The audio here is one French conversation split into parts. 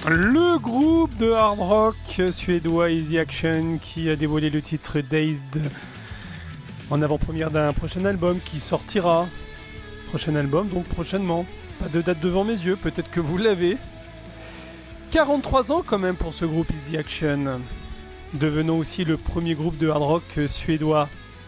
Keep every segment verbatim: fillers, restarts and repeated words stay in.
Le groupe de hard rock suédois Easy Action qui a dévoilé le titre Dazed en avant-première d'un prochain album qui sortira. Prochain album, donc prochainement. Pas de date devant mes yeux, peut-être que vous l'avez. quarante-trois ans quand même pour ce groupe Easy Action, devenant aussi le premier groupe de hard rock suédois.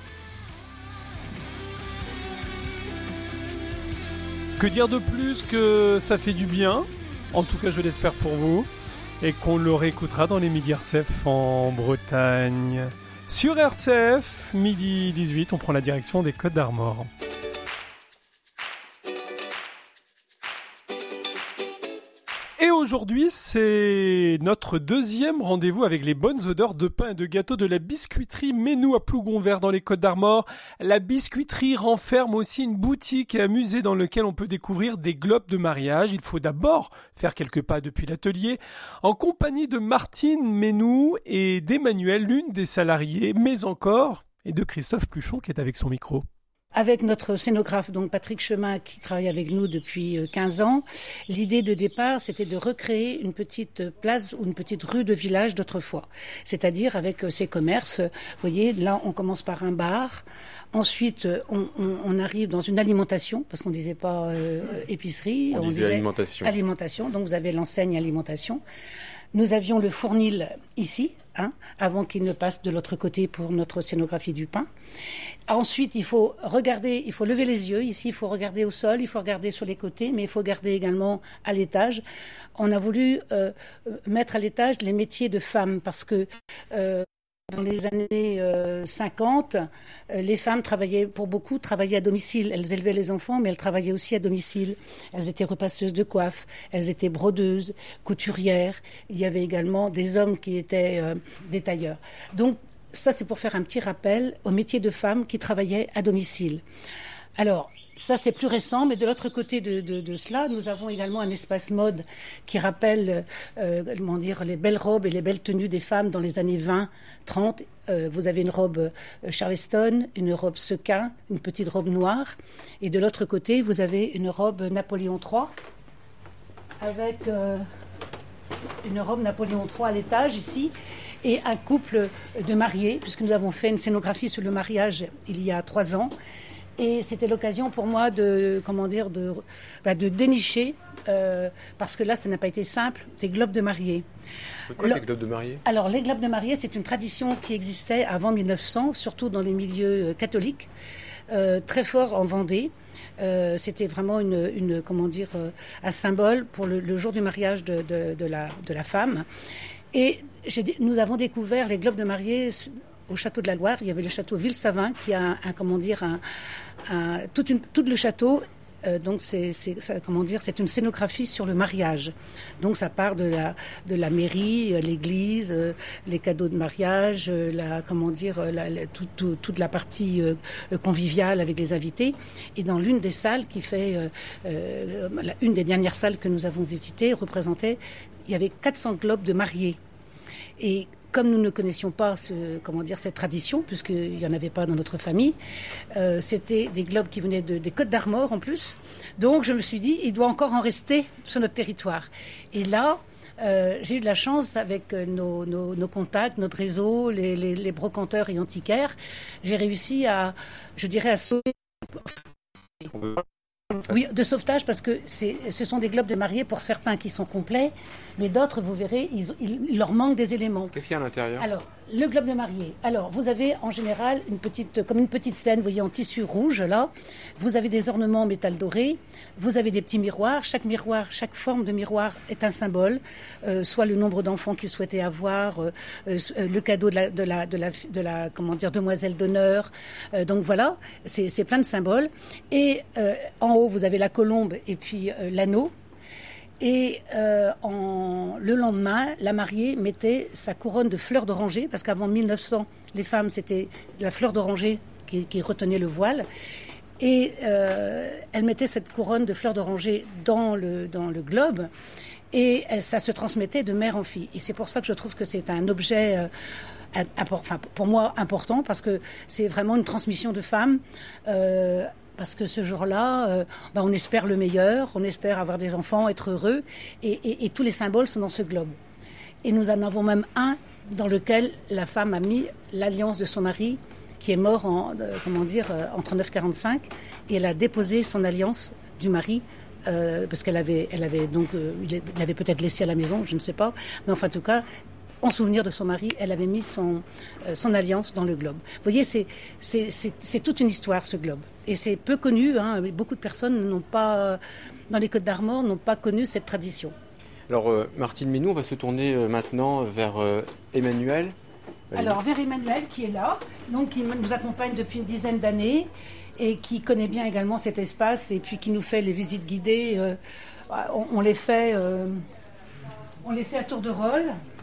Que dire de plus que ça fait du bien, en tout cas je l'espère pour vous, et qu'on le réécoutera dans les Midi R C F en Bretagne. Sur R C F, midi dix-huit, on prend la direction des Côtes d'Armor. Et aujourd'hui, c'est notre deuxième rendez-vous avec les bonnes odeurs de pain et de gâteau de la biscuiterie Ménou à Plougonvert dans les Côtes d'Armor. La biscuiterie renferme aussi une boutique et un musée dans lequel on peut découvrir des globes de mariage. Il faut d'abord faire quelques pas depuis l'atelier en compagnie de Martine Ménou et d'Emmanuel, l'une des salariées, mais encore, et de Christophe Pluchon qui est avec son micro. Avec notre scénographe, donc Patrick Chemin, qui travaille avec nous depuis quinze ans, l'idée de départ, c'était de recréer une petite place ou une petite rue de village d'autrefois. C'est-à-dire avec ces commerces. Vous voyez, là, on commence par un bar. Ensuite, on, on, on arrive dans une alimentation, parce qu'on disait pas euh, épicerie. On, on disait, disait alimentation. Alimentation. Donc, vous avez l'enseigne alimentation. Nous avions le fournil ici, hein, avant qu'il ne passe de l'autre côté pour notre scénographie du pain. Ensuite, il faut regarder, il faut lever les yeux. Ici, il faut regarder au sol, il faut regarder sur les côtés, mais il faut regarder également à l'étage. On a voulu euh, mettre à l'étage les métiers de femmes parce que euh, dans les années euh, cinquante, euh, les femmes travaillaient, pour beaucoup, travaillaient à domicile. Elles élevaient les enfants, mais elles travaillaient aussi à domicile. Elles étaient repasseuses de coiffe, elles étaient brodeuses, couturières. Il y avait également des hommes qui étaient euh, des tailleurs. Donc, ça, c'est pour faire un petit rappel aux métiers de femmes qui travaillaient à domicile. Alors, ça, c'est plus récent, mais de l'autre côté de, de, de cela, nous avons également un espace mode qui rappelle euh, comment dire, les belles robes et les belles tenues des femmes dans les années vingt, trente. Euh, vous avez une robe euh, Charleston, une robe sequin, une petite robe noire. Et de l'autre côté, vous avez une robe Napoléon trois avec euh, une robe Napoléon trois à l'étage ici. Et un couple de mariés, puisque nous avons fait une scénographie sur le mariage il y a trois ans. Et c'était l'occasion pour moi de, comment dire, de, bah de dénicher, euh, parce que là, ça n'a pas été simple, des globes de mariés. C'est quoi, le, les globes de mariés ? Alors, les globes de mariés, c'est une tradition qui existait avant mille neuf cents, surtout dans les milieux catholiques, euh, très fort en Vendée. Euh, c'était vraiment une, une, comment dire, euh, un symbole pour le, le jour du mariage de, de, de, la, de la femme. Et j'ai, nous avons découvert les globes de mariés au château de la Loire. Il y avait le château Ville-Savin qui a un, un comment dire, un, un, tout, une, tout le château. Euh, donc c'est, c'est ça, comment dire, c'est une scénographie sur le mariage. Donc ça part de la, de la mairie, l'église, euh, les cadeaux de mariage, euh, la, comment dire, la, la, tout, tout, toute la partie euh, conviviale avec les invités. Et dans l'une des salles qui fait, euh, euh, la, une des dernières salles que nous avons visitées représentait, il y avait quatre cents globes de mariés. Et comme nous ne connaissions pas ce, comment dire, cette tradition, puisqu'il n'y en avait pas dans notre famille, euh, c'était des globes qui venaient de, des Côtes d'Armor en plus. Donc je me suis dit, il doit encore en rester sur notre territoire. Et là, euh, j'ai eu de la chance avec nos, nos, nos contacts, notre réseau, les, les, les brocanteurs et antiquaires. J'ai réussi à, je dirais, à sauver... Oui, de sauvetage, parce que c'est, ce sont des globes de mariés pour certains qui sont complets, mais d'autres, vous verrez, ils, il, il leur manque des éléments. Qu'est-ce qu'il y a à l'intérieur ? Alors, le globe de mariée. Alors, vous avez en général une petite, comme une petite scène, vous voyez, en tissu rouge, là. Vous avez des ornements en métal doré. Vous avez des petits miroirs. Chaque miroir, chaque forme de miroir est un symbole. Euh, soit le nombre d'enfants qu'ils souhaitaient avoir, euh, euh, le cadeau de la, de la, de la, de la, comment dire, demoiselle d'honneur. Euh, donc voilà, c'est, c'est plein de symboles. Et euh, en haut, vous avez la colombe et puis euh, l'anneau. Et euh, en, le lendemain, la mariée mettait sa couronne de fleurs d'oranger, parce qu'avant mille neuf cents, les femmes, c'était la fleur d'oranger qui, qui retenait le voile. Et euh, elle mettait cette couronne de fleurs d'oranger dans le, dans le globe, et elle, ça se transmettait de mère en fille. Et c'est pour ça que je trouve que c'est un objet... Euh, Import, enfin, pour moi important, parce que c'est vraiment une transmission de femmes. Euh, parce que ce jour-là, euh, bah, on espère le meilleur, on espère avoir des enfants, être heureux, et, et, et tous les symboles sont dans ce globe. Et nous en avons même un dans lequel la femme a mis l'alliance de son mari, qui est mort en, euh, comment dire, euh, en trente-neuf quarante-cinq, et elle a déposé son alliance du mari, euh, parce qu'elle avait, elle avait donc, euh, il l'avait peut-être laissé à la maison, je ne sais pas, mais enfin en tout cas, en souvenir de son mari, elle avait mis son, euh, son alliance dans le globe. Vous voyez, c'est, c'est, c'est, c'est toute une histoire, ce globe. Et c'est peu connu, hein, beaucoup de personnes n'ont pas, dans les Côtes d'Armor, n'ont pas connu cette tradition. Alors, euh, Martine Ménou, on va se tourner euh, maintenant vers euh, Emmanuel. Allez. Alors, vers Emmanuel, qui est là, donc qui nous accompagne depuis une dizaine d'années et qui connaît bien également cet espace et puis qui nous fait les visites guidées. Euh, on, on les fait, euh, on les fait à tour de rôle.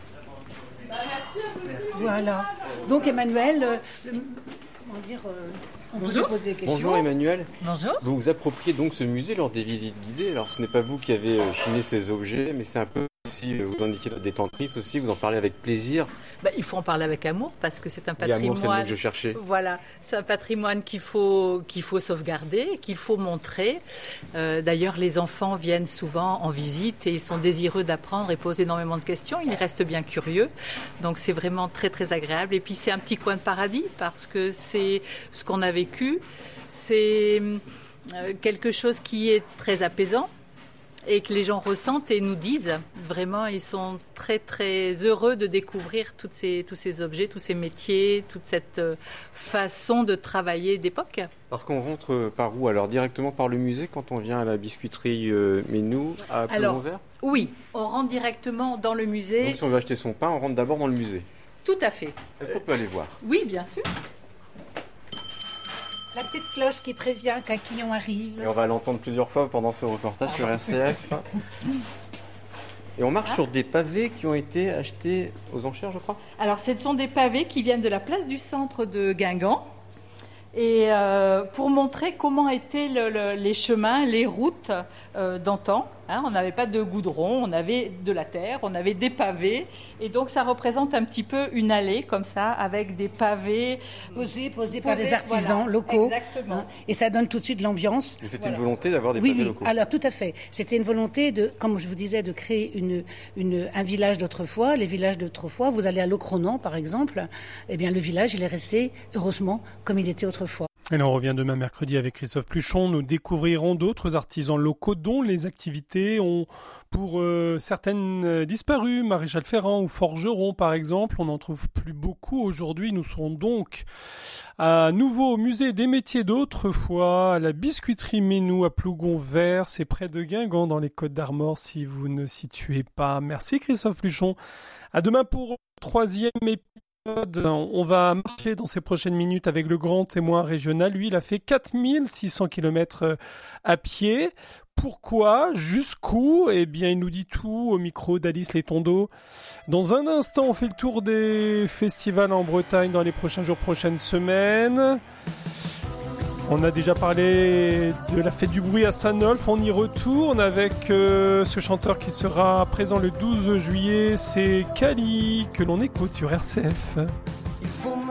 Voilà. Donc Emmanuel, euh, le, comment dire, euh, on Bonjour. peut poser des questions. Bonjour Emmanuel. Bonjour. Vous vous appropriez donc ce musée lors des visites guidées. Alors ce n'est pas vous qui avez euh, chiné ces objets, mais c'est un peu aussi, euh, vous en étiez la détentrice aussi, vous en parlez avec plaisir. Bah, il faut en parler avec amour parce que c'est un Et amour, c'est le mot patrimoine. que je cherchais. Voilà, c'est un patrimoine qu'il faut qu'il faut sauvegarder, qu'il faut montrer. Euh, d'ailleurs, les enfants viennent souvent en visite et ils sont désireux d'apprendre et posent énormément de questions. Ils restent bien curieux, donc c'est vraiment très très agréable. Et puis c'est un petit coin de paradis parce que c'est ce qu'on a vécu. C'est euh, quelque chose qui est très apaisant et que les gens ressentent et nous disent. Vraiment, ils sont très très heureux de découvrir toutes ces, tous ces objets, tous ces métiers, toute cette euh, façon de travailler d'époque. Parce qu'on rentre par où? Alors directement par le musée quand on vient à la biscuiterie euh, Ménou à Ploumont-Vert? Oui, on rentre directement dans le musée. Donc si on veut acheter son pain, on rentre d'abord dans le musée. Tout à fait. Est-ce qu'on peut aller voir? Oui, bien sûr. La petite cloche qui prévient qu'un client arrive. Et on va l'entendre plusieurs fois pendant ce reportage sur R C F. Et on marche Ah. sur des pavés qui ont été achetés aux enchères, je crois. Alors, ce sont des pavés qui viennent de la place du centre de Guingamp. Et euh, pour montrer comment étaient le, le, les chemins, les routes euh, d'antan. Hein, on n'avait pas de goudron, on avait de la terre, on avait des pavés. Et donc, ça représente un petit peu une allée comme ça, avec des pavés. Posés, posés par Posés, des artisans voilà, locaux. exactement. Hein, et ça donne tout de suite l'ambiance. Et c'était Voilà. une volonté d'avoir des Oui, pavés oui. locaux. Alors tout à fait. C'était une volonté de, comme je vous disais, de créer une, une, un village d'autrefois. Les villages d'autrefois, vous allez à Locronan par exemple, eh bien le village il est resté heureusement comme il était autrefois. Et là, on revient demain mercredi avec Christophe Pluchon. Nous découvrirons d'autres artisans locaux dont les activités ont, pour euh, certaines, euh, disparu. Maréchal Ferrand ou forgeron, par exemple. On n'en trouve plus beaucoup aujourd'hui. Nous serons donc à nouveau au musée des métiers d'autrefois, à la biscuiterie Ménou à Plougon-Vert. C'est près de Guingamp, dans les Côtes d'Armor, si vous ne situez pas. Merci Christophe Pluchon. À demain pour le troisième épisode. On va marcher dans ces prochaines minutes avec le grand témoin régional. Lui, il a fait quatre mille six cents kilomètres à pied. Pourquoi? Jusqu'où? Eh bien, il nous dit tout au micro d'Alice Letondeau. Dans un instant, on fait le tour des festivals en Bretagne dans les prochains jours, prochaines semaines. On a déjà parlé de la fête du bruit à Saint-Nolff. On y retourne avec euh, ce chanteur qui sera présent le douze juillet. C'est Kali que l'on écoute sur R C F.